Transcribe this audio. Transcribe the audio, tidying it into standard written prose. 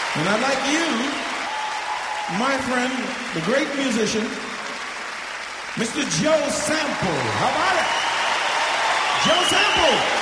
And I'd like you, my friend, the great musician, Mr. Joe Sample. How about it? Joe Sample.